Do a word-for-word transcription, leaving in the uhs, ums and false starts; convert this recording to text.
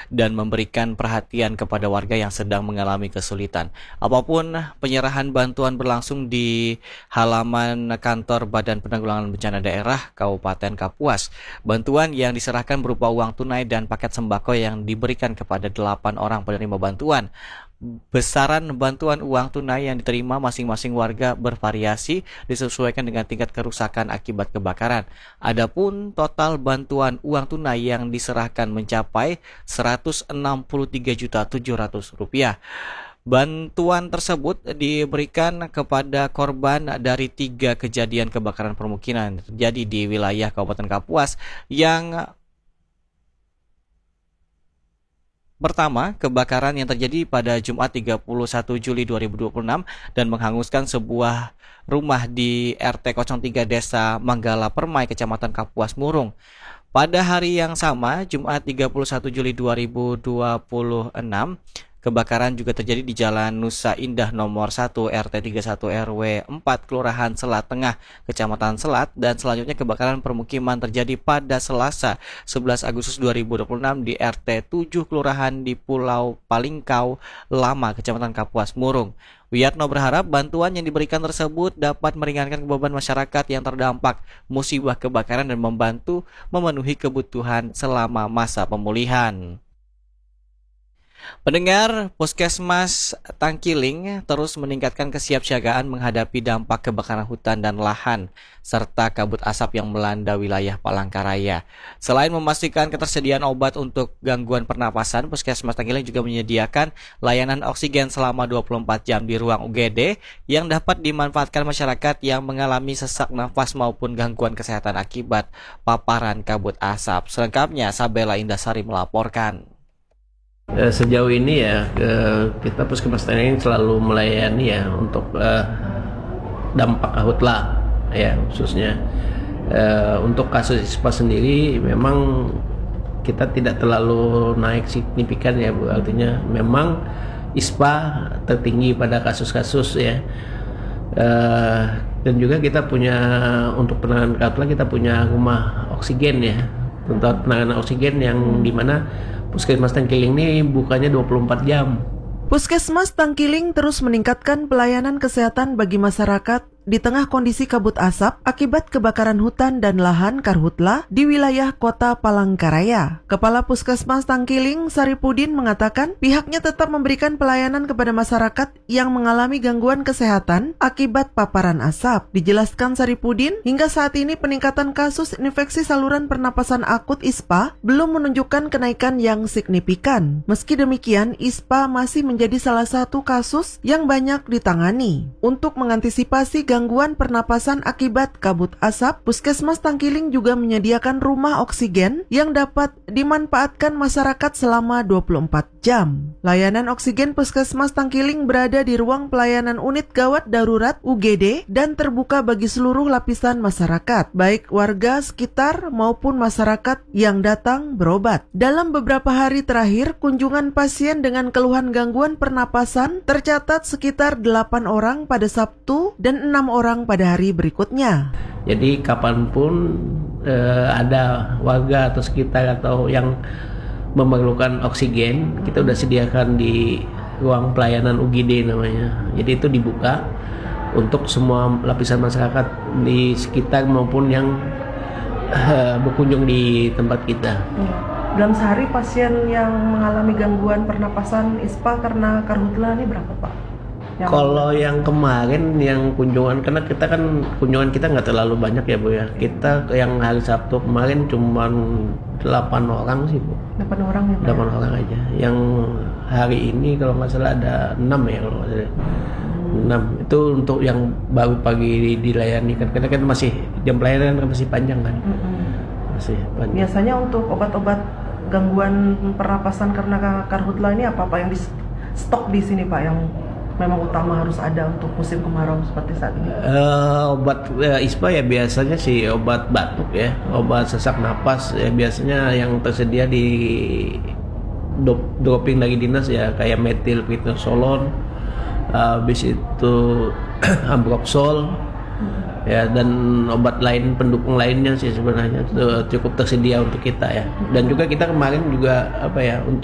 dan memberikan perhatian kepada warga yang sedang mengalami kesulitan. Apapun penyerahan bantuan berlangsung di halaman kantor Badan Penanggulangan Bencana Daerah Kabupaten Kapuas. Bantuan yang diserahkan berupa uang tunai dan paket sembako yang diberikan kepada delapan orang penerima bantuan. Besaran bantuan uang tunai yang diterima masing-masing warga bervariasi disesuaikan dengan tingkat kerusakan akibat kebakaran. Adapun total bantuan uang tunai yang diserahkan mencapai seratus enam puluh tiga juta tujuh ratus rupiah. Bantuan tersebut diberikan kepada korban dari tiga kejadian kebakaran permukiman terjadi di wilayah Kabupaten Kapuas. Yang pertama, kebakaran yang terjadi pada Jumat tiga puluh satu Juli dua ribu dua puluh enam dan menghanguskan sebuah rumah di R T nol tiga Desa Manggala Permai, Kecamatan Kapuas Murung. Pada hari yang sama, Jumat tiga puluh satu Juli dua ribu dua puluh enam, kebakaran juga terjadi di Jalan Nusa Indah nomor satu R T tiga puluh satu R W empat Kelurahan Selat Tengah, Kecamatan Selat, dan selanjutnya kebakaran permukiman terjadi pada Selasa sebelas Agustus dua ribu dua puluh enam di R T tujuh Kelurahan di Pulau Palingkau Lama, Kecamatan Kapuas Murung. Wiyatno berharap bantuan yang diberikan tersebut dapat meringankan beban masyarakat yang terdampak musibah kebakaran dan membantu memenuhi kebutuhan selama masa pemulihan. Pendengar, Puskesmas Tangkiling terus meningkatkan kesiapsiagaan menghadapi dampak kebakaran hutan dan lahan serta kabut asap yang melanda wilayah Palangkaraya. Selain memastikan ketersediaan obat untuk gangguan pernapasan, Puskesmas Tangkiling juga menyediakan layanan oksigen selama dua puluh empat jam di ruang U G D yang dapat dimanfaatkan masyarakat yang mengalami sesak nafas maupun gangguan kesehatan akibat paparan kabut asap. Selengkapnya, Sabela Indasari melaporkan. Sejauh ini ya kita Puskesmas Tangkiling selalu melayani ya untuk uh, dampak karhutla ya khususnya uh, untuk kasus ISPA sendiri memang kita tidak terlalu naik signifikan ya Bu, artinya memang ISPA tertinggi pada kasus-kasus ya uh, dan juga kita punya untuk penanganan karhutla kita punya rumah oksigen ya untuk penanganan oksigen yang dimana Puskesmas Tangkiling ini bukanya dua puluh empat jam. Puskesmas Tangkiling terus meningkatkan pelayanan kesehatan bagi masyarakat di tengah kondisi kabut asap akibat kebakaran hutan dan lahan karhutla di wilayah Kota Palangkaraya. Kepala Puskesmas Tangkiling, Saripudin, mengatakan pihaknya tetap memberikan pelayanan kepada masyarakat yang mengalami gangguan kesehatan akibat paparan asap. Dijelaskan Saripudin, hingga saat ini peningkatan kasus infeksi saluran pernapasan akut ISPA belum menunjukkan kenaikan yang signifikan. Meski demikian, ISPA masih menjadi salah satu kasus yang banyak ditangani. Untuk mengantisipasi gangguan pernapasan akibat kabut asap, Puskesmas Tangkiling juga menyediakan rumah oksigen yang dapat dimanfaatkan masyarakat selama dua puluh empat jam. Layanan oksigen Puskesmas Tangkiling berada di ruang pelayanan unit gawat darurat U G D dan terbuka bagi seluruh lapisan masyarakat, baik warga sekitar maupun masyarakat yang datang berobat. Dalam beberapa hari terakhir, kunjungan pasien dengan keluhan gangguan pernapasan tercatat sekitar delapan orang pada Sabtu dan enam orang pada hari berikutnya. Jadi kapanpun eh, ada warga atau sekitar atau yang memerlukan oksigen, kita udah sediakan di ruang pelayanan U G D namanya. Jadi itu dibuka untuk semua lapisan masyarakat di sekitar maupun yang eh, berkunjung di tempat kita. Dalam sehari pasien yang mengalami gangguan pernapasan ISPA karena karhutla ini berapa Pak? Yang Kalau yang kemarin yang kunjungan, karena kita kan kunjungan kita nggak terlalu banyak ya Bu ya. Kita yang hari Sabtu kemarin cuma delapan orang sih Bu. delapan orang ya Pak? delapan orang aja. Yang hari ini kalau nggak salah ada enam ya kalau nggak salah. enam itu untuk yang baru pagi dilayani kan. Karena kan masih jam pelayanan kan masih panjang kan. Mm-hmm. Masih panjang. Biasanya untuk obat-obat gangguan pernapasan karena karhutla ini apa-apa yang di stok di sini Pak yang memang utama harus ada untuk musim kemarau seperti saat ini? Uh, obat uh, ISPA ya biasanya sih obat batuk ya, obat sesak napas ya biasanya yang tersedia di dop, dropping dari dinas ya kayak metilprednisolon, uh, habis itu ambroxol ya dan obat lain pendukung lainnya sih sebenarnya cukup tersedia untuk kita ya. Dan juga kita kemarin juga apa ya untuk